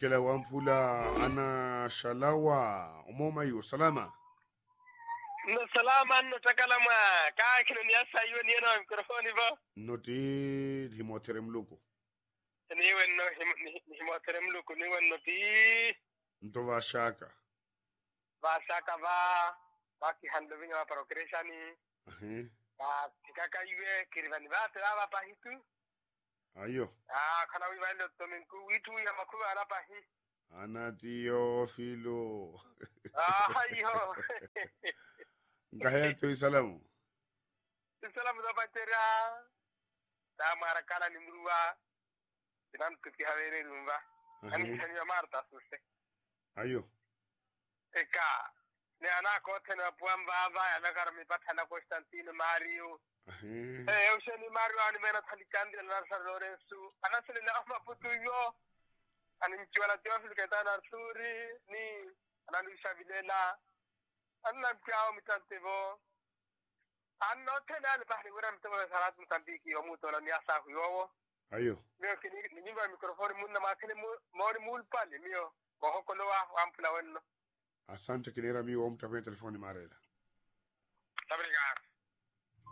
kela wampula ana shalawa umoma yu salama. No salama no takalama ka kino ni asa yu ni na mikrofoni ba. Noti himoterem luko. Ni wenno himoterem luko ni wenno ti. Ntova shaka. Ba shaka ba ki hando vinga para cresani. Ba tikaka yue kirivani ba tava pa hitu. Ayo. Kana wivando tominku witu ya makuwa ala pa hi. Anatio filo. Ayo. Ngahetu salamu. Salamu da batera. Da marakala ni mruwa. Binan kuki havere rumba. Ani sani marta suste. Ayo. Eka. Ne ana kote na puamba ba anagar mi patana Constantino Mario. Eusheni Mario ani mena thali chandra na San Lorenzo. Anasele na ama putu yo. Ani mchiwana Teofil Kaitana Arsuri ni ananisha Vilela. Anna mkiao mitantevo. Anno tena ni bahri wera mtema sarat mtambiki yomuto la niasa huyowo. Ayo. Mio kini nyimba mikrofoni munna makini mori mulpali mio. Kohokolowa wampula wenno. Asante kinera mi omta pe telefoni marela. Obrigado.